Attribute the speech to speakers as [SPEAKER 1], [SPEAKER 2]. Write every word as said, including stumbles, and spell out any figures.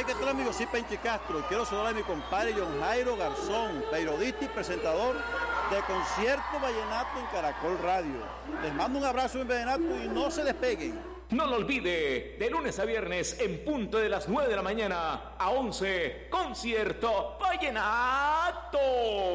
[SPEAKER 1] ¿qué tal, amigo? Soy Penchi Castro y quiero saludar a mi compadre John Jairo Garzón, periodista y presentador de Concierto Vallenato en Caracol Radio. Les mando un abrazo en Vallenato y no se despeguen.
[SPEAKER 2] No lo olvide, de lunes a viernes en punto de las nueve de la mañana a once, Concierto Vallenato.